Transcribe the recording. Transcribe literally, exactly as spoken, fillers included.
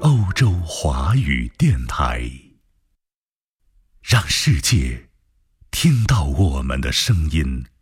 欧洲华语电台，让世界听到我们的声音。